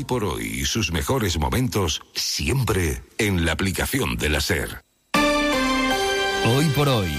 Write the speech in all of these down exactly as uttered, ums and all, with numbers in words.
por hoy y sus mejores momentos siempre en la aplicación de la SER. Hoy por hoy.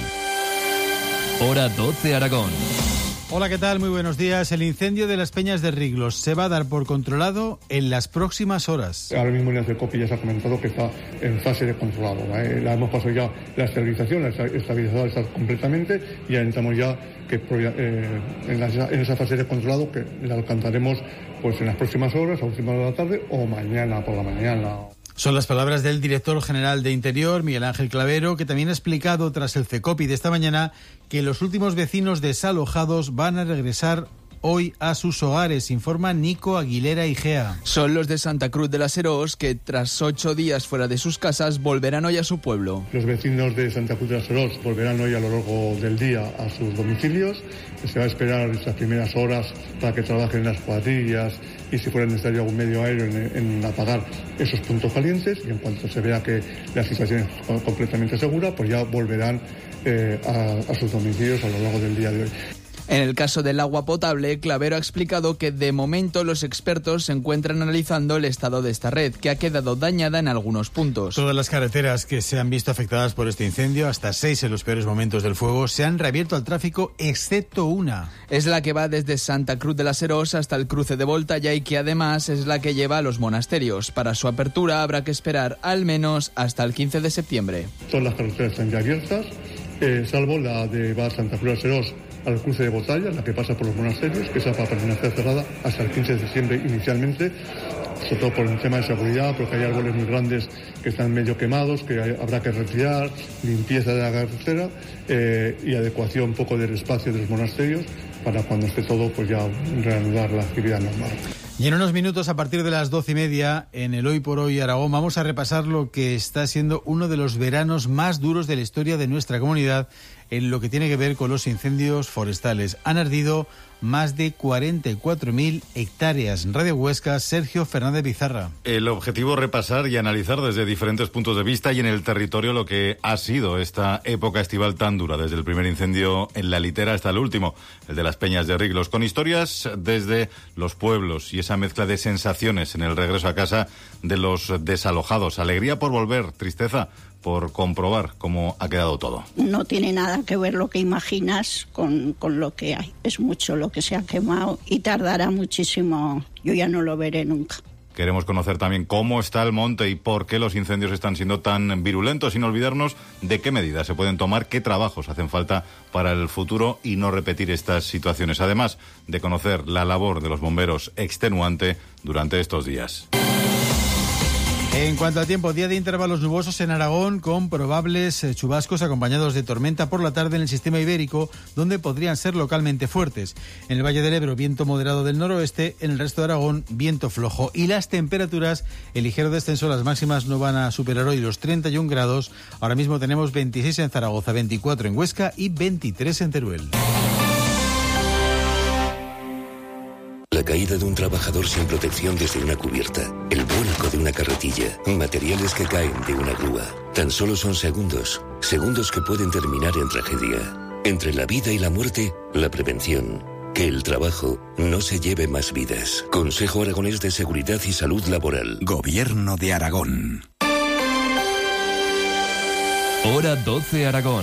Hora doce Aragón. Hola, ¿qué tal? Muy buenos días. El incendio de las Peñas de Riglos se va a dar por controlado en las próximas horas. Ahora mismo en el CECOPI ya se ha comentado que está en fase de controlado. ¿eh? La hemos pasado ya la esterilización, la estabilizadora está completamente y ya entramos ya que, eh, en, la, en esa fase de controlado que la alcanzaremos pues en las próximas horas, a última hora de la tarde o mañana por la mañana. Son las palabras del director general de Interior, Miguel Ángel Clavero, que también ha explicado tras el CECOPI de esta mañana que los últimos vecinos desalojados van a regresar hoy a sus hogares, informa Nico Aguilera Igea. Son los de Santa Cruz de la Serós que tras ocho días fuera de sus casas volverán hoy a su pueblo. Los vecinos de Santa Cruz de la Serós volverán hoy a lo largo del día a sus domicilios. Se va a esperar estas primeras horas para que trabajen las cuadrillas y si fuera necesario algún medio aéreo en, en apagar esos puntos calientes, y en cuanto se vea que la situación es completamente segura, pues ya volverán eh, a, a sus domicilios a lo largo del día de hoy. En el caso del agua potable, Clavero ha explicado que de momento los expertos se encuentran analizando el estado de esta red, que ha quedado dañada en algunos puntos. Todas las carreteras que se han visto afectadas por este incendio, hasta seis en los peores momentos del fuego, se han reabierto al tráfico, excepto una. Es la que va desde Santa Cruz de la Serós hasta el cruce de Voltaya y que además es la que lleva a los monasterios. Para su apertura habrá que esperar al menos hasta el quince de septiembre. Todas las carreteras están ya abiertas, eh, salvo la de va a Santa Cruz de la Serós al cruce de Botalla, la que pasa por los monasterios, que esa va a permanecer cerrada hasta el quince de septiembre inicialmente, sobre todo por un tema de seguridad, porque hay árboles muy grandes que están medio quemados, que hay, habrá que retirar, limpieza de la carretera eh, y adecuación un poco del espacio de los monasterios para cuando esté todo, pues ya reanudar la actividad normal. Y en unos minutos, a partir de las doce y media, en el Hoy por Hoy Aragón, vamos a repasar lo que está siendo uno de los veranos más duros de la historia de nuestra comunidad en lo que tiene que ver con los incendios forestales. Han ardido más de cuarenta y cuatro mil hectáreas. Radio Huesca, Sergio Fernández Pizarra. El objetivo es repasar y analizar desde diferentes puntos de vista y en el territorio lo que ha sido esta época estival tan dura, desde el primer incendio en La Litera hasta el último, el de las Peñas de Riglos, con historias desde los pueblos y esa mezcla de sensaciones en el regreso a casa de los desalojados. Alegría por volver, tristeza por comprobar cómo ha quedado todo. No tiene nada que ver lo que imaginas con, con lo que hay. Es mucho lo que se ha quemado y tardará muchísimo. Yo ya no lo veré nunca. Queremos conocer también cómo está el monte y por qué los incendios están siendo tan virulentos, sin olvidarnos de qué medidas se pueden tomar, qué trabajos hacen falta para el futuro y no repetir estas situaciones. Además de conocer la labor de los bomberos extenuante durante estos días. En cuanto al tiempo, día de intervalos nubosos en Aragón con probables chubascos acompañados de tormenta por la tarde en el sistema ibérico, donde podrían ser localmente fuertes. En el Valle del Ebro, viento moderado del noroeste, en el resto de Aragón, viento flojo. Y las temperaturas, el ligero descenso, las máximas no van a superar hoy los treinta y un grados. Ahora mismo tenemos veintiséis en Zaragoza, veinticuatro en Huesca y veintitrés en Teruel. La caída de un trabajador sin protección desde una cubierta, el vuelco de una carretilla, materiales que caen de una grúa. Tan solo son segundos, segundos que pueden terminar en tragedia. Entre la vida y la muerte, la prevención. Que el trabajo no se lleve más vidas. Consejo Aragonés de Seguridad y Salud Laboral. Gobierno de Aragón. Hora doce Aragón.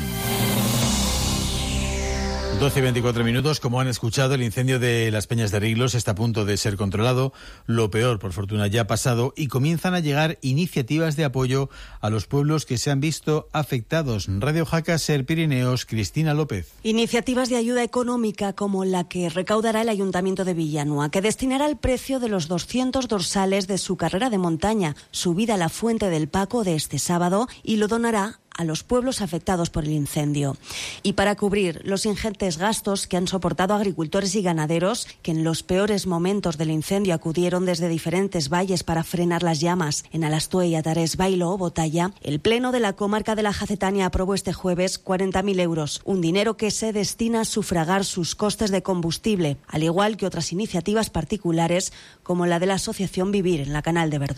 doce y veinticuatro minutos. Como han escuchado, el incendio de las Peñas de Riglos está a punto de ser controlado. Lo peor, por fortuna, ya ha pasado y comienzan a llegar iniciativas de apoyo a los pueblos que se han visto afectados. Radio Jaca, Ser Pirineos, Cristina López. Iniciativas de ayuda económica como la que recaudará el Ayuntamiento de Villanueva, que destinará el precio de los doscientos dorsales de su carrera de montaña, subida a la Fuente del Paco de este sábado, y lo donará a los pueblos afectados por el incendio. Y para cubrir los ingentes gastos que han soportado agricultores y ganaderos que en los peores momentos del incendio acudieron desde diferentes valles para frenar las llamas en Alastue y Atarés, Bailo o Botalla, el Pleno de la Comarca de la Jacetania aprobó este jueves cuarenta mil euros, un dinero que se destina a sufragar sus costes de combustible, al igual que otras iniciativas particulares como la de la Asociación Vivir en la Canal de Verdún.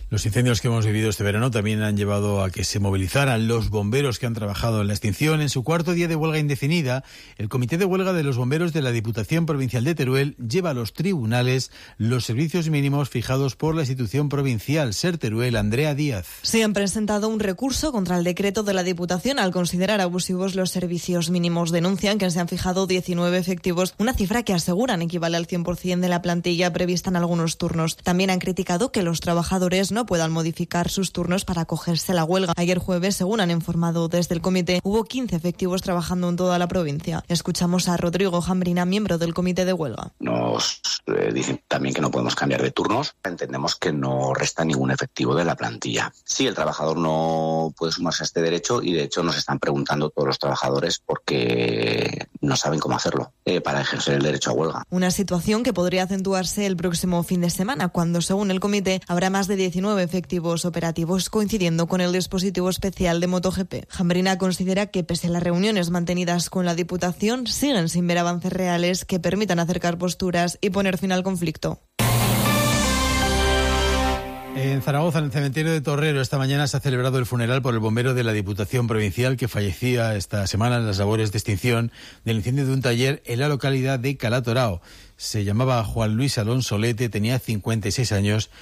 Los incendios que hemos vivido este verano también han llevado a que se movilizaran los bomberos que han trabajado en la extinción. En su cuarto día de huelga indefinida, el Comité de Huelga de los Bomberos de la Diputación Provincial de Teruel lleva a los tribunales los servicios mínimos fijados por la institución provincial. Ser Teruel, Andrea Díaz. Se han presentado un recurso contra el decreto de la Diputación al considerar abusivos los servicios mínimos. Denuncian que se han fijado diecinueve efectivos, una cifra que aseguran equivale al cien por ciento de la plantilla prevista en algunos turnos. También han criticado que los trabajadores no puedan modificar sus turnos para acogerse a la huelga. Ayer jueves, según han informado desde el comité, hubo quince efectivos trabajando en toda la provincia. Escuchamos a Rodrigo Jambrina, miembro del comité de huelga. Nos eh, dicen también que no podemos cambiar de turnos. Entendemos que no resta ningún efectivo de la plantilla. Sí, el trabajador no puede sumarse a este derecho y de hecho nos están preguntando todos los trabajadores porque no saben cómo hacerlo eh, para ejercer el derecho a huelga. Una situación que podría acentuarse el próximo fin de semana, cuando, según el comité, habrá más de diecinueve efectivos operativos, coincidiendo con el dispositivo especial de MotoGP. Jambrina considera que, pese a las reuniones mantenidas con la Diputación, siguen sin ver avances reales que permitan acercar posturas y poner fin al conflicto. En Zaragoza, en el cementerio de Torrero, esta mañana se ha celebrado el funeral por el bombero de la Diputación Provincial que fallecía esta semana en las labores de extinción del incendio de un taller en la localidad de Calatorao. Se llamaba Juan Luis Alonso Lete, tenía cincuenta y seis años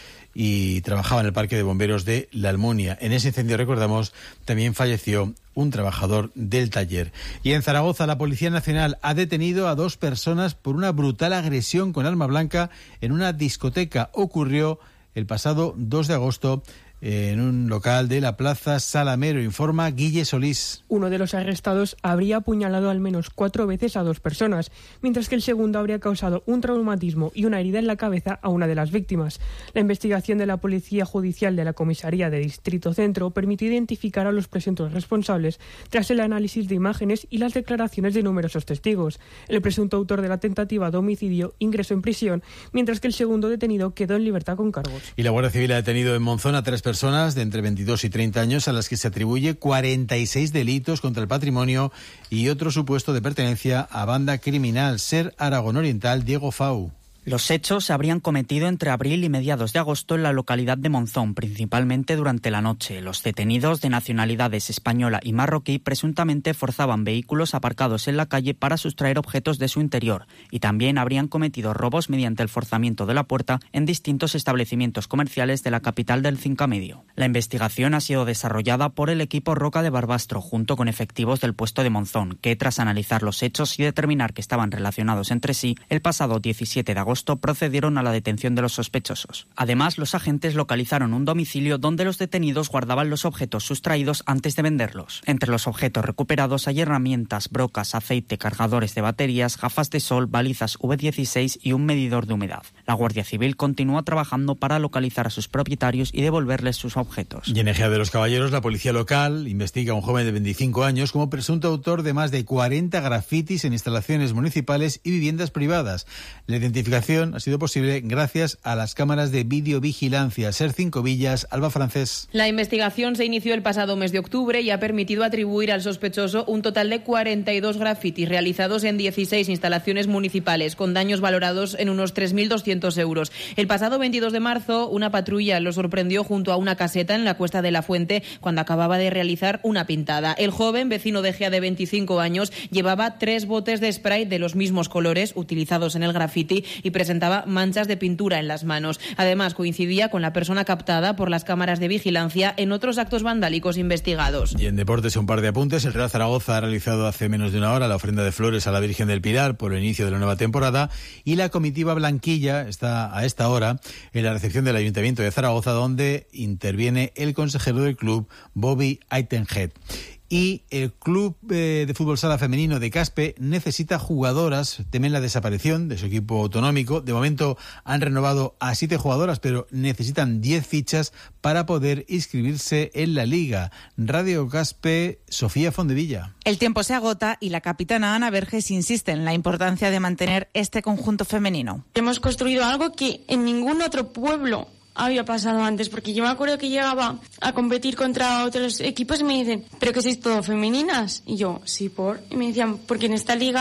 y trabajaba en el Parque de Bomberos de La Almunia. En ese incendio, recordamos, también falleció un trabajador del taller. Y en Zaragoza, la Policía Nacional ha detenido a dos personas por una brutal agresión con arma blanca en una discoteca. Ocurrió el pasado dos de agosto en un local de la Plaza Salamero, informa Guille Solís. Uno de los arrestados habría apuñalado al menos cuatro veces a dos personas, mientras que el segundo habría causado un traumatismo y una herida en la cabeza a una de las víctimas. La investigación de la Policía Judicial de la Comisaría de Distrito Centro permitió identificar a los presuntos responsables tras el análisis de imágenes y las declaraciones de numerosos testigos. El presunto autor de la tentativa de homicidio ingresó en prisión, mientras que el segundo detenido quedó en libertad con cargos. Y la Guardia Civil ha detenido en Monzón a tres personas de entre veintidós y treinta años a las que se atribuye cuarenta y seis delitos contra el patrimonio y otro supuesto de pertenencia a banda criminal. Ser Aragón Oriental, Diego Fau. Los hechos se habrían cometido entre abril y mediados de agosto en la localidad de Monzón, principalmente durante la noche. Los detenidos, de nacionalidades española y marroquí, presuntamente forzaban vehículos aparcados en la calle para sustraer objetos de su interior y también habrían cometido robos mediante el forzamiento de la puerta en distintos establecimientos comerciales de la capital del Cinca Medio. La investigación ha sido desarrollada por el equipo Roca de Barbastro junto con efectivos del puesto de Monzón, que tras analizar los hechos y determinar que estaban relacionados entre sí, el pasado diecisiete de agosto procedieron a la detención de los sospechosos. Además, los agentes localizaron un domicilio donde los detenidos guardaban los objetos sustraídos antes de venderlos. Entre los objetos recuperados hay herramientas, brocas, aceite, cargadores de baterías, gafas de sol, balizas V dieciséis y un medidor de humedad. La Guardia Civil continúa trabajando para localizar a sus propietarios y devolverles sus objetos. Y en Ejea de los Caballeros, la policía local investiga a un joven de veinticinco años como presunto autor de más de cuarenta grafitis en instalaciones municipales y viviendas privadas. La identificación ha sido posible gracias a las cámaras de videovigilancia. Ser Cinco Villas, Alba Francés. La investigación se inició el pasado mes de octubre y ha permitido atribuir al sospechoso un total de cuarenta y dos grafitis realizados en dieciséis instalaciones municipales, con daños valorados en unos tres mil doscientos euros. El pasado veintidós de marzo, una patrulla lo sorprendió junto a una caseta en la Cuesta de la Fuente cuando acababa de realizar una pintada. El joven, vecino de Ejea de veinticinco años, llevaba tres botes de spray de los mismos colores utilizados en el grafiti y presentaba manchas de pintura en las manos. Además, coincidía con la persona captada por las cámaras de vigilancia en otros actos vandálicos investigados. Y en deportes, un par de apuntes. El Real Zaragoza ha realizado hace menos de una hora la ofrenda de flores a la Virgen del Pilar por el inicio de la nueva temporada y la comitiva blanquilla está a esta hora en la recepción del Ayuntamiento de Zaragoza, donde interviene el consejero del club, Bobby Aitenhead. Y el club eh, de fútbol sala femenino de Caspe necesita jugadoras, temen la desaparición de su equipo autonómico. De momento han renovado a siete jugadoras, pero necesitan diez fichas para poder inscribirse en la liga. Radio Caspe, Sofía Fondevilla. El tiempo se agota y la capitana Ana Verges insiste en la importancia de mantener este conjunto femenino. Hemos construido algo que en ningún otro pueblo había pasado antes, porque yo me acuerdo que llegaba a competir contra otros equipos y me dicen, ¿pero que sois todo femeninas? Y yo, sí, por. Y me decían, porque en esta liga